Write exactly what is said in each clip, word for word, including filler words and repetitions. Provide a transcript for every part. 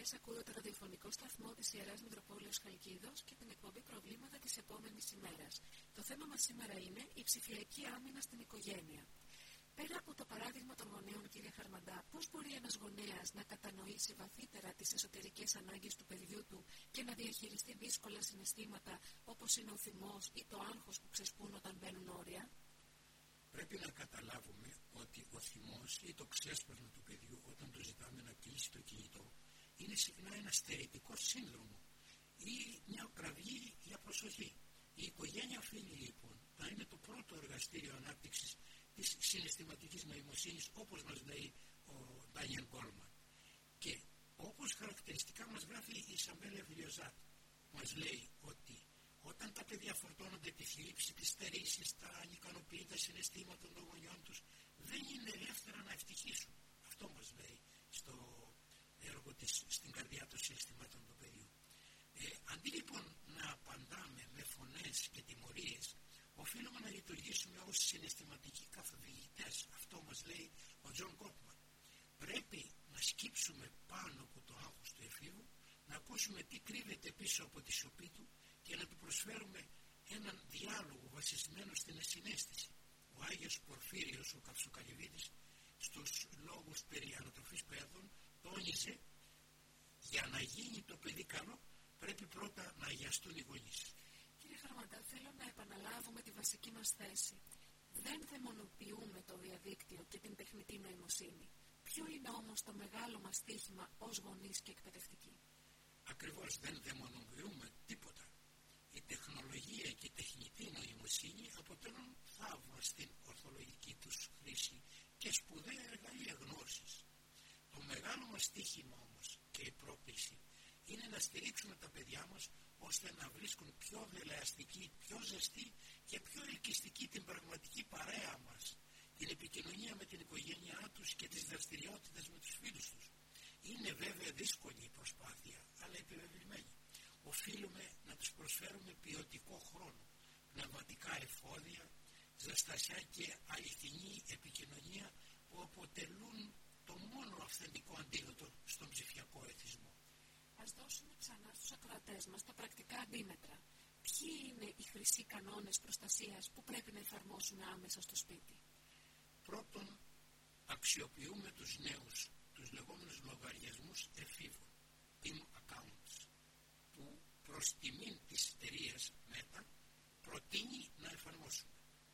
Εσείς ακούτε το ραδιοφωνικό σταθμό της Ιεράς Μητροπόλεως Χαλκίδος και την εκπομπή Προβλήματα της επόμενης ημέρας. Το θέμα μας σήμερα είναι η ψηφιακή άμυνα στην οικογένεια. Πέρα από το παράδειγμα των γονέων, κύριε Χαρμαντά, πώς μπορεί ένας γονέας να κατανοήσει βαθύτερα τις εσωτερικές ανάγκες του παιδιού του και να διαχειριστεί δύσκολα συναισθήματα όπως είναι ο θυμός ή το άγχος που ξεσπούν όταν μπαίνουν όρια? Πρέπει να καταλάβουμε ότι ο θυμός ή το ξέσπασμα του παιδιού όταν το ζητάμε να κλείσει το κινητό είναι συχνά ένα στερητικό σύνδρομο ή μια κραυγή για προσοχή. Η οικογένεια οφείλει λοιπόν να είναι το πρώτο εργαστήριο ανάπτυξης της συναισθηματικής νοημοσύνης, όπως μας λέει ο Ντάνιελ Γκόλμαν. Και όπως χαρακτηριστικά μας γράφει η Σαμπέλα Βιριοζάτ, μας λέει ότι όταν τα παιδιά φορτώνονται τη θλίψη, τις στερήσεις, τα ανικανοποιητά συναισθήματα των γονιών τους, δεν είναι ελεύθερα να ευτυχήσουν. Αυτό μας λέει στο έργο της, στην καρδιά των συναισθημάτων του παιδιού. Ε, αντί λοιπόν να απαντάμε με φωνές και τιμωρίες, οφείλουμε να λειτουργήσουμε ως συναισθηματικοί καθοδηγητές. Αυτό μας λέει ο Τζον Κόπμαν. Πρέπει να σκύψουμε πάνω από το άγχος του εφήβου, να ακούσουμε τι κρύβεται πίσω από τη σιωπή του και να του προσφέρουμε έναν διάλογο βασισμένο στην ασυναίσθηση. Ο Άγιος Πορφύριος, ο Καυσοκαλυβίτης, στους λόγους περί ανατροφής παιδών, τόνιζε για να γίνει το παιδί καλό πρέπει πρώτα να αγιαστούν οι γονείς. Κύριε Χαρμαντά, θέλω να επαναλάβουμε τη βασική μας θέση. Δεν δαιμονοποιούμε το διαδίκτυο και την τεχνητή νοημοσύνη. Ποιο είναι όμως το μεγάλο μας στοίχημα ως γονείς και εκπαιδευτικοί? Ακριβώς, δεν δαιμονοποιούμε τίποτα. Η τεχνολογία και η τεχνητή νοημοσύνη αποτελούν θαύμα στην ορθολογική τους χρήση και σπουδαία εργαλεία γνώσης. Το μεγάλο μας στοίχημα όμως και η πρόκληση είναι να στηρίξουμε τα παιδιά μας ώστε να βρίσκουν πιο δελεαστική, πιο ζεστή και πιο ελκυστική την πραγματική παρέα μας, την επικοινωνία με την οικογένειά τους και τις δραστηριότητες με τους φίλους τους. Είναι βέβαια δύσκολη η προσπάθεια, αλλά επιβεβλημένη. Οφείλουμε να τους προσφέρουμε ποιοτικό χρόνο, πνευματικά εφόδια, ζεστασιά και αληθινή επικοινωνία που αποτελούν το μόνο αυθεντικό αντίδοτο στον ψηφιακό εθισμό. Ας δώσουμε ξανά στους ακροατές μας τα πρακτικά αντίμετρα. Ποιοι είναι οι χρυσοί κανόνες προστασίας που πρέπει να εφαρμόσουμε άμεσα στο σπίτι? Πρώτον, αξιοποιούμε τους νέους, τους λεγόμενους λογαριασμούς εφήβων, team accounts, που προς τιμήν της εταιρείας Meta προτείνει να εφαρμόσουμε.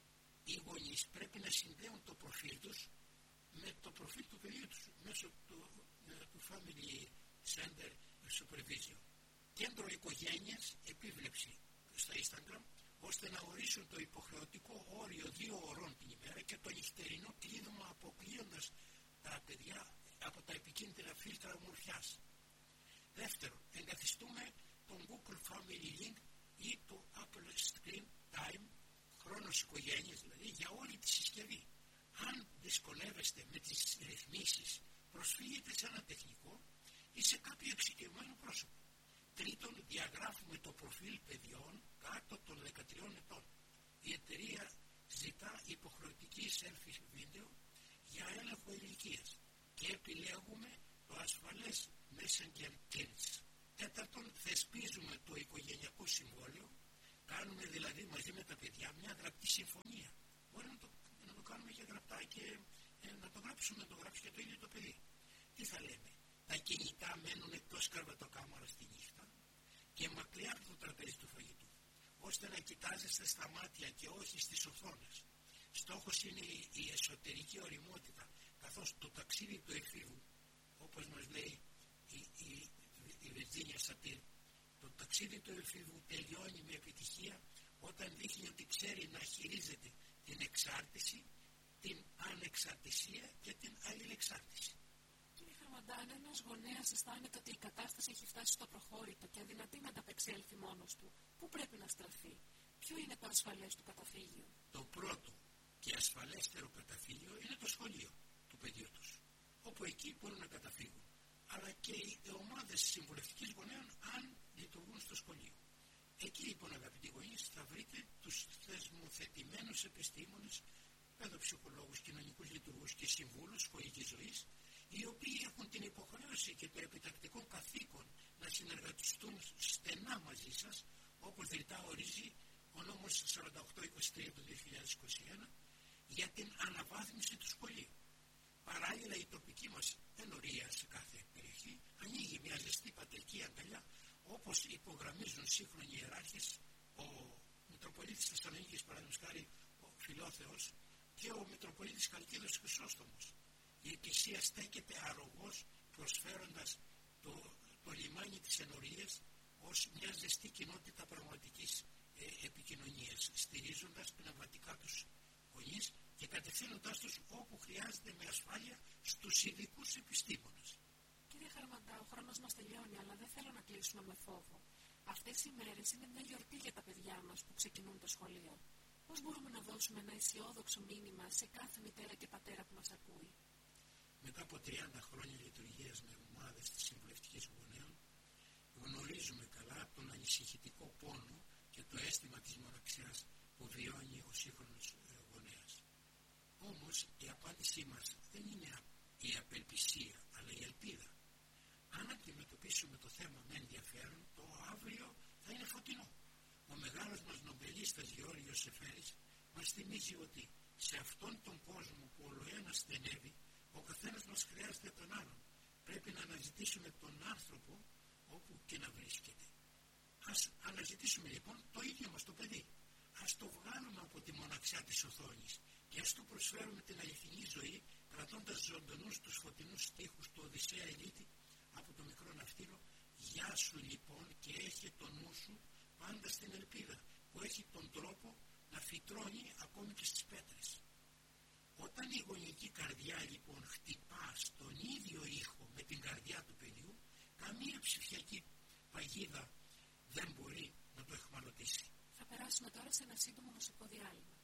Οι γονείς πρέπει να συνδέουν το προφίλ τους με το προφίλ του παιδιού τους μέσω του, του Family Center Supervision. Κέντρο οικογένειας επίβλεψη στο Instagram, ώστε να ορίσουν το υποχρεωτικό όριο δύο ωρών την ημέρα και το νυχτερινό κλείδωμα, αποκλείοντας τα παιδιά από τα επικίνδυνα φίλτρα ομορφιάς. Δεύτερον, εγκαθιστούμε τον Google Family Link ή το Apple Screen Time, χρόνος οικογένειας δηλαδή, για όλη τη συσκευή. Αν δυσκολεύεστε με τις ρυθμίσεις, προσφύγετε σε ένα τεχνικό ή σε κάποιο εξειδικευμένο πρόσωπο. Τρίτον, διαγράφουμε το προφίλ παιδιών κάτω των δεκατριών ετών. Η εταιρεία ζητά υποχρεωτική selfie βίντεο για έλεγχο ηλικίας και επιλέγουμε το ασφαλές Messenger Kids. Τέταρτον, θεσπίζουμε το οικογενειακό συμβόλαιο, κάνουμε δηλαδή μαζί με τα παιδιά μια γραπτή συμφωνία. Μπορεί να το, να το κάνουμε και γραπτά και ε, να το γράψουμε, να το γράψει και το ίδιο το παιδί. Τι θα λέμε? Τα κινητά μένουν εκτός κρεβατοκάμαρας τη νύχτα και μακριά από το τραπέζι του φαγητού, ώστε να κοιτάζεστε στα μάτια και όχι στις οθόνες. Στόχος είναι η, η εσωτερική ωριμότητα, καθώς το ταξίδι του εφήβου, όπως μας λέει η, η, η Βιρτζίνια Σατήρ, το ταξίδι του εφήβου τελειώνει με επιτυχία όταν δείχνει ότι ξέρει να χειρίζεται την εξάρτηση, την ανεξαρτησία και την αλληλεξάρτηση. Αν ένας γονέας αισθάνεται ότι η κατάσταση έχει φτάσει στο προχώρητο και αδυνατεί να ανταπεξέλθει μόνος του, πού πρέπει να στραφεί? Ποιο είναι το ασφαλές του καταφύγιο? Το πρώτο και ασφαλέστερο καταφύγιο είναι το σχολείο του παιδιού τους, όπου εκεί μπορούν να καταφύγουν, αλλά και οι ομάδες συμβουλευτικής γονέων αν λειτουργούν στο σχολείο. Εκεί λοιπόν, αγαπητοί γονείς, θα βρείτε τους θεσμοθετημένους επιστήμονες, παιδοψυχολόγους, κοινωνικούς λειτουργούς και συμβούλους σχολικής ζωής, οι οποίοι έχουν την υποχρέωση και το επιτακτικό καθήκον νόμος σαράντα οκτώ είκοσι τρία του δύο χιλιάδες είκοσι ένα για την αναβάθμιση του σχολείου. Παράλληλα, η τοπική μας ενορία σε κάθε περιοχή ανοίγει μια ζεστή πατρική αγκαλιά, όπως υπογραμμίζουν σύγχρονοι ιεράρχες, ο Μητροπολίτης Θεσσαλονίκης, παραδείγματος χάρη, ο Φιλόθεος, και ο Μητροπολίτης Χαλκίδος Χρυσόστομος. Η Εκκλησία στέκεται αρρωγός, προσφέροντας το, το λιμάνι της ενορίας ως μια ζεστή κοινότητα πραγματικής ε, επικοινωνίας, στηρίζοντας πνευματικά τους γονείς και κατευθύνοντάς τους όπου χρειάζεται με ασφάλεια στους ειδικούς επιστήμονες. Κύριε Χαρμαντά, ο χρόνος μας τελειώνει, αλλά δεν θέλω να κλείσουμε με φόβο. Αυτές οι μέρες είναι μια γιορτή για τα παιδιά μας που ξεκινούν το σχολείο. Πώς μπορούμε να δώσουμε ένα αισιόδοξο μήνυμα σε κάθε μητέρα και πατέρα που μας ακούει? Μετά από τριάντα χρόνια λειτουργίας με ομάδες της συμβουλευτικής γονέων, γνωρίζουμε καλά τον ανησυχητικό πόνο και το αίσθημα της μοναξιάς που βιώνει ο σύγχρονος γονέας. Όμως η απάντησή μας δεν είναι η απελπισία, αλλά η ελπίδα. Αν αντιμετωπίσουμε το θέμα με ενδιαφέρον, το αύριο θα είναι φωτεινό. Ο μεγάλος μας νομπελίστας Γεώργιος Σεφέρης μας θυμίζει ότι σε αυτόν τον κόσμο που ολοένα στενεύει, ο καθένας μας χρειάζεται τον άλλον. Πρέπει να αναζητήσουμε τον άνθρωπο όπου και να βρίσκεται. Ας αναζητήσουμε λοιπόν το ίδιο μας το παιδί. Ας το βγάλουμε από τη μοναξιά της οθόνης και ας του προσφέρουμε την αληθινή ζωή, κρατώντας ζωντανούς τους φωτεινούς στίχους του Οδυσσέα Ηλίτη από το μικρό ναυτίλο. Γεια σου λοιπόν, και έχει το νου σου πάντα στην ελπίδα, που έχει τον τρόπο να φυτρώνει ακόμη και στις πέτρες. Όταν η γονική καρδιά λοιπόν χτυπά στον ίδιο ήχο με την καρδιά του παιδιού, καμία ψηφιακή παγίδα δεν μπορεί να το εχμαλωτήσει. Θα περάσουμε τώρα σε ένα σύντομο μουσικό διάλειμμα.